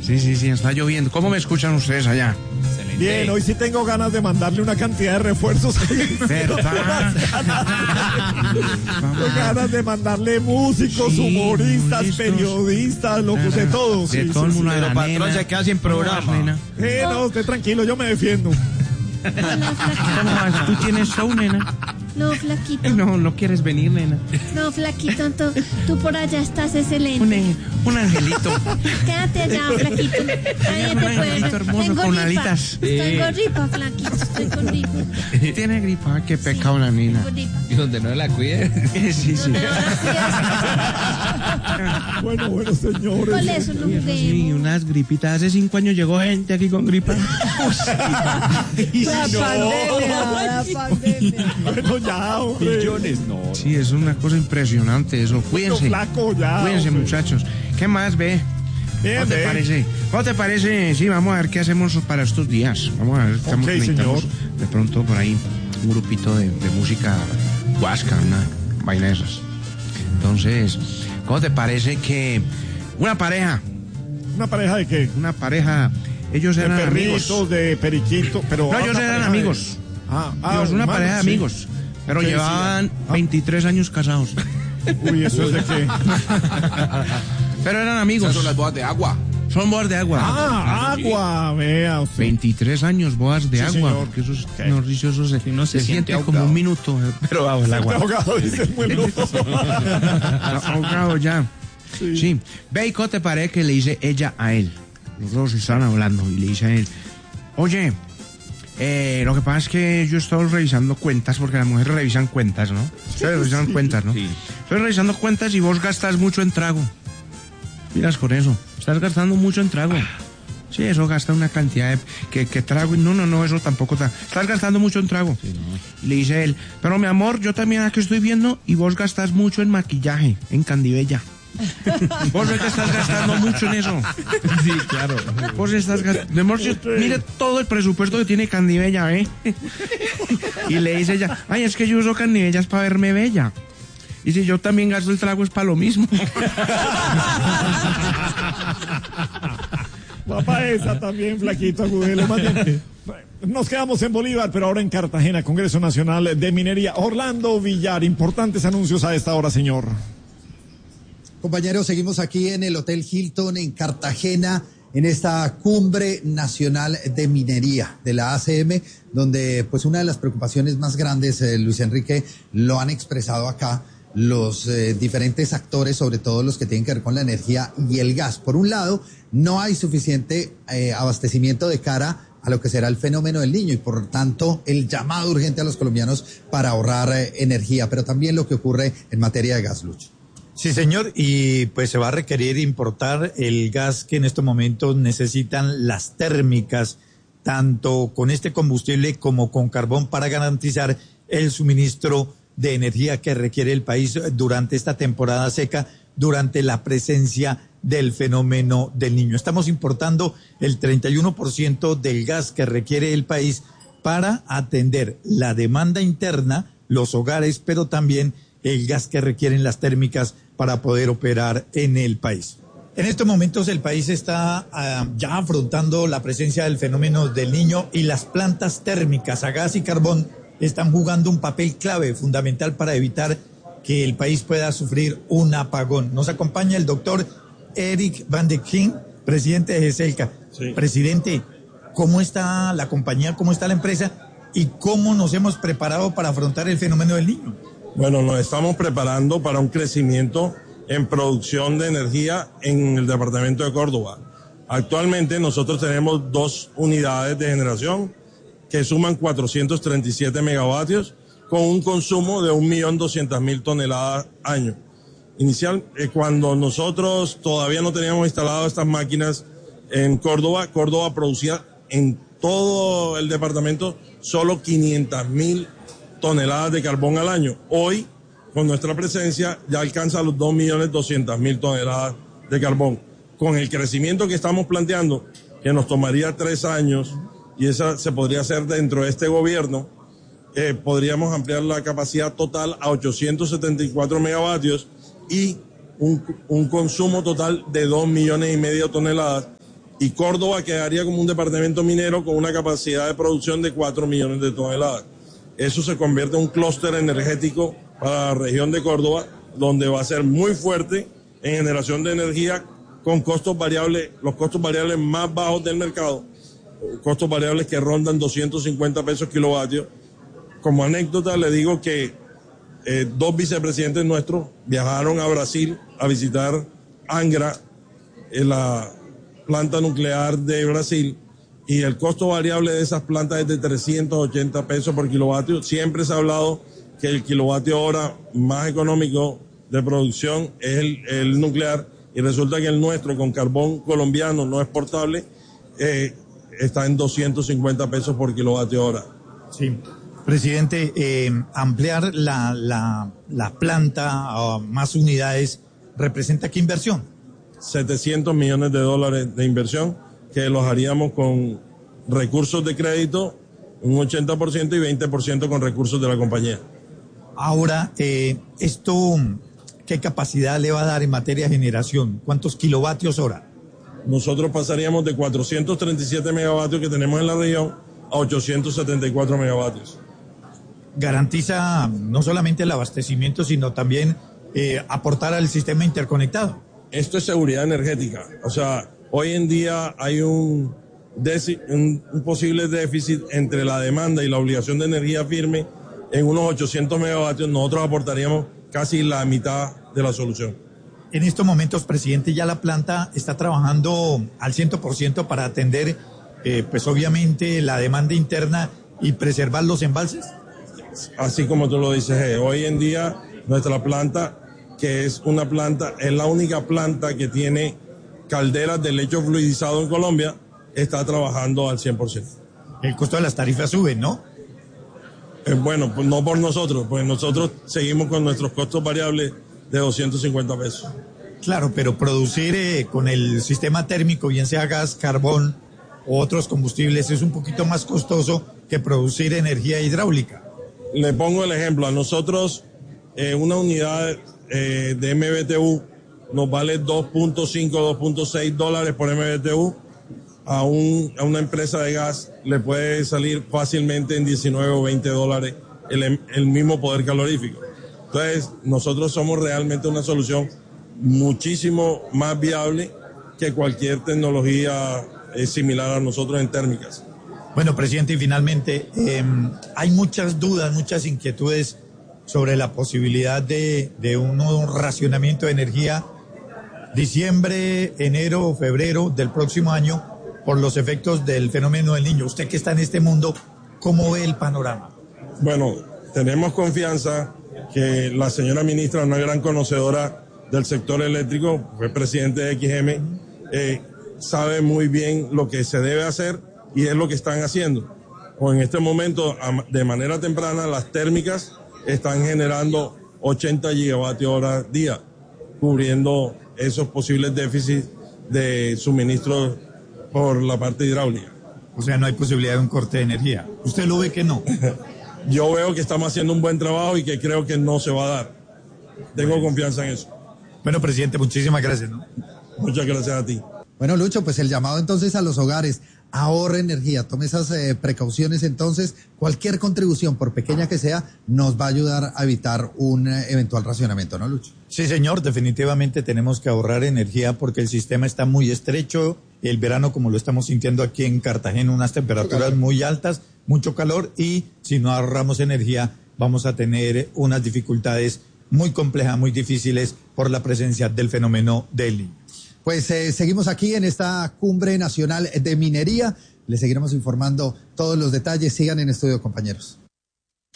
Sí, está lloviendo. ¿Cómo me escuchan ustedes allá? Excelente. Bien, hoy sí tengo ganas de mandarle una cantidad de refuerzos. ¿Verdad? Tengo ganas de mandarle músicos, Sí, humoristas, listos. periodistas, locos, de todo. De todo el mundo. Pero La patrón nena. se queda sin programa. ¿Cómo vas, nena? No, usted tranquilo, yo me defiendo. Hola, flaquito. ¿Cómo vas? ¿Tú tienes show, nena? No, flaquito. No quieres venir, nena. No, flaquito, tú por allá estás excelente. Un angelito. Quédate allá, flaquito. Nadie Un te angelito puede. hermoso Tengo con gripa. alitas. Tengo gripa, flaquito. Estoy con gripa. Tiene gripa. Ay, qué pecado la nena. Tengo gripa. Y donde no la cuide. Sí. No, así Bueno, es. señores. Con eso no Sí, juguemos. unas gripitas. Hace 5 años llegó gente aquí con gripa. La pandemia. Bueno, ya, hombre. Millones, no. Sí, es una cosa impresionante eso. Cuídense. Flaco, ya. Cuídense, hombre. muchachos. ¿Qué más ve? Bien, ¿Cómo te bien. parece? ¿Cómo te parece? Sí, vamos a ver qué hacemos para estos días. Vamos a ver, necesitamos señor. de pronto por ahí un grupito de música huasca, una vaina de esas. Entonces, ¿cómo te parece que una pareja, ¿Una pareja de qué? ellos De eran perritos, amigos? de periquitos, pero... No, ellos una eran pareja de- amigos. Dios, Una pareja de amigos. Pero Ok, sí. llevaban 23 años casados. Uy, ¿eso es de qué? Pero eran amigos. Esas son las bodas de agua. Son bodas de agua. Agua, vea usted. 23 años bodas de Sí, agua. señor. Porque eso es, Ok. mejor dicho, eso se, no se se siente siente como ahogado. un minuto. Pero bajo el agua. Ahogado, dice el muelo. Ahogado ya. Sí. Ve, ¿y cómo te parece que le dice ella a él? Los dos estaban hablando y le dice a él, oye, lo que pasa es que yo estoy revisando cuentas, porque las mujeres revisan cuentas, ¿no? Ustedes revisan cuentas, ¿no? Sí. Estoy revisando cuentas y vos gastas mucho en trago. Miras con eso, estás gastando mucho en trago. Sí, eso gasta una cantidad de... que trago... No, eso tampoco... Estás gastando mucho en trago. Sí, no. Y le dice él, pero mi amor, yo también aquí estoy viendo y vos gastas mucho en maquillaje, en Candibella. Vos ves que estás gastando mucho en eso. Sí, claro. Vos estás gastando... Mire todo el presupuesto que tiene Candibella, ¿eh? Y le dice ella, ay, es que yo uso Candibellas para verme bella. Y si yo también gasto el trago es para lo mismo. Papá, esa también, flaquito, agudelo. Más bien, nos quedamos en Bolívar, pero ahora en Cartagena, Congreso Nacional de Minería. Orlando Villar, importantes anuncios a esta hora, señor. Compañeros, seguimos aquí en el Hotel Hilton en Cartagena, en esta cumbre nacional de minería de la ACM, donde pues una de las preocupaciones más grandes, Luis Enrique, lo han expresado acá los diferentes actores, sobre todo los que tienen que ver con la energía y el gas. Por un lado, no hay suficiente abastecimiento de cara a lo que será el fenómeno del Niño y por tanto el llamado urgente a los colombianos para ahorrar energía, pero también lo que ocurre en materia de gas, Lucho. Sí, señor, y pues se va a requerir importar el gas que en estos momentos necesitan las térmicas, tanto con este combustible como con carbón, para garantizar el suministro de energía que requiere el país durante esta temporada seca, durante la presencia del fenómeno del Niño. Estamos importando el 31% del gas que requiere el país para atender la demanda interna, los hogares, pero también el gas que requieren las térmicas para poder operar en el país. En estos momentos el país está ya afrontando la presencia del fenómeno del Niño y las plantas térmicas a gas y carbón están jugando un papel clave, fundamental para evitar que el país pueda sufrir un apagón. Nos acompaña el doctor Eric Van de King, presidente de GESELCA. Sí. Presidente, ¿cómo está la compañía, cómo está la empresa y cómo nos hemos preparado para afrontar el fenómeno del Niño? Bueno, nos estamos preparando para un crecimiento en producción de energía en el departamento de Córdoba. Actualmente nosotros tenemos 2 unidades de generación que suman 437 megavatios con un consumo de 1.200.000 toneladas año. Inicial, cuando nosotros todavía no teníamos instalado estas máquinas en Córdoba, Córdoba producía en todo el departamento solo 500.000 toneladas de carbón al año. Hoy, con nuestra presencia, ya alcanza los 2.200.000 toneladas de carbón. Con el crecimiento que estamos planteando, que nos tomaría 3 años, y esa se podría hacer dentro de este gobierno, podríamos ampliar la capacidad total a 874 megavatios y un consumo total de 2,5 millones de toneladas, y Córdoba quedaría como un departamento minero con una capacidad de producción de 4 millones de toneladas. Eso se convierte en un clúster energético para la región de Córdoba, donde va a ser muy fuerte en generación de energía con costos variables, los costos variables más bajos del mercado, costos variables que rondan 250 pesos kilovatio. Como anécdota le digo que 2 vicepresidentes nuestros viajaron a Brasil a visitar Angra, la planta nuclear de Brasil, y el costo variable de esas plantas es de 380 pesos por kilovatio. Siempre se ha hablado que el kilovatio hora más económico de producción es el nuclear, y resulta que el nuestro, con carbón colombiano no exportable, está en 250 pesos por kilovatio hora. Sí. Presidente, ampliar la planta a más unidades, ¿representa qué inversión? 700 millones de dólares de inversión, que los haríamos con recursos de crédito, un 80% y 20% con recursos de la compañía. Ahora, esto, ¿qué capacidad le va a dar en materia de generación? ¿Cuántos kilovatios hora? Nosotros pasaríamos de 437 megavatios que tenemos en la región a 874 megavatios. Garantiza no solamente el abastecimiento, sino también aportar al sistema interconectado. Esto es seguridad energética. O sea, hoy en día hay un posible déficit entre la demanda y la obligación de energía firme en unos 800 megavatios. Nosotros aportaríamos casi la mitad de la solución. En estos momentos, presidente, ya la planta está trabajando al 100% para atender, pues obviamente, la demanda interna y preservar los embalses. Así como tú lo dices, hoy en día nuestra planta, que es una planta, es la única planta que tiene calderas de lecho fluidizado en Colombia, está trabajando al 100%. El costo de las tarifas sube, ¿no? Bueno, pues no por nosotros, pues nosotros seguimos con nuestros costos variables de 250 pesos. Claro, pero producir con el sistema térmico, bien sea gas, carbón o otros combustibles, es un poquito más costoso que producir energía hidráulica. Le pongo el ejemplo, a nosotros una unidad de MBTU nos vale 2.5, 2.6 dólares por MBTU. A una empresa de gas le puede salir fácilmente en 19 o 20 dólares el mismo poder calorífico. Entonces, nosotros somos realmente una solución muchísimo más viable que cualquier tecnología similar a nosotros en térmicas. Bueno, presidente, y finalmente, hay muchas dudas, muchas inquietudes sobre la posibilidad de un racionamiento de energía diciembre, enero o febrero del próximo año por los efectos del fenómeno del Niño. Usted que está en este mundo, ¿cómo ve el panorama? Bueno, tenemos confianza que la señora ministra, una gran conocedora del sector eléctrico, fue presidente de XM, sabe muy bien lo que se debe hacer y es lo que están haciendo. O en este momento, de manera temprana, las térmicas están generando 80 gigavatios hora día, cubriendo esos posibles déficits de suministro por la parte hidráulica. O sea, no hay posibilidad de un corte de energía. ¿Usted lo ve que no? Yo veo que estamos haciendo un buen trabajo y que creo que no se va a dar. Tengo confianza en eso. Bueno, presidente, muchísimas gracias, ¿no? Muchas gracias a ti. Bueno, Lucho, pues el llamado entonces a los hogares, ahorre energía, tome esas precauciones entonces, cualquier contribución, por pequeña que sea, nos va a ayudar a evitar un eventual racionamiento, ¿no, Lucho? Sí, señor, definitivamente tenemos que ahorrar energía porque el sistema está muy estrecho, el verano como lo estamos sintiendo aquí en Cartagena, unas temperaturas muy altas, mucho calor y si no ahorramos energía vamos a tener unas dificultades muy complejas, muy difíciles por la presencia del fenómeno del Niño. Pues seguimos aquí en esta Cumbre Nacional de Minería. Les seguiremos informando todos los detalles. Sigan en estudio, compañeros.